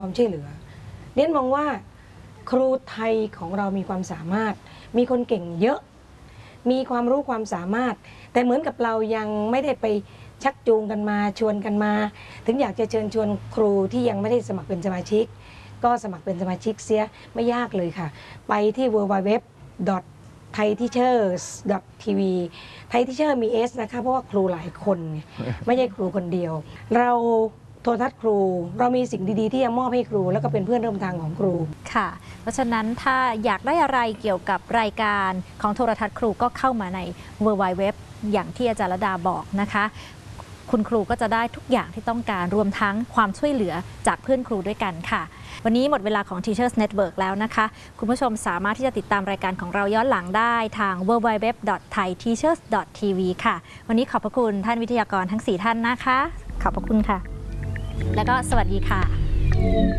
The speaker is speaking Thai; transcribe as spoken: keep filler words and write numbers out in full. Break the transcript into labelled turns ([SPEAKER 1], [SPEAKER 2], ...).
[SPEAKER 1] ความช่วยเหลือเรียนมองว่าครูไทยของเรามีความสามารถมีคนเก่งเยอะมีความรู้ความสามารถแต่เหมือนกับเรายังไม่ได้ไปชักจูงกันมาชวนกันมาถึงอยากจะเชิญชวนครูที่ยังไม่ได้สมัครเป็นสมาชิกก็สมัครเป็นสมาชิกเสียไม่ยากเลยค่ะไปที่ ดับเบิลยู ดับเบิลยู ดับเบิลยู ดอท ไทยทีเชอร์ส ดอท ที วี ไทยทีเชอร์มี S นะคะเพราะว่าครูหลายคนไม่ใช่ครูคนเดียวเราโทรทัศน์ครูเรามีสิ่งดีๆที่จะมอบให้ครูแล้วก็เป็นเพื่อนร่วมทางของครู
[SPEAKER 2] ค่ะเพราะฉะนั้นถ้าอยากได้อะไรเกี่ยวกับรายการของโทรทัศน์ครูก็เข้ามาใน เวิลด์ ไวด์ เว็บ อย่างที่อาจารย์ระดาบอกนะคะคุณครูก็จะได้ทุกอย่างที่ต้องการรวมทั้งความช่วยเหลือจากเพื่อนครูด้วยกันค่ะวันนี้หมดเวลาของ Teachers Network แล้วนะคะคุณผู้ชมสามารถที่จะติดตามรายการของเราย้อนหลังได้ทาง ดับเบิลยู ดับเบิลยู ดับเบิลยู ดอท ไทยทีเชอร์ส ดอท ที วี ค่ะวันนี้ขอบพระคุณท่านวิทยากรทั้งสี่ท่านนะคะขอบพระคุณค่ะแล้วก็สวัสดีค่ะ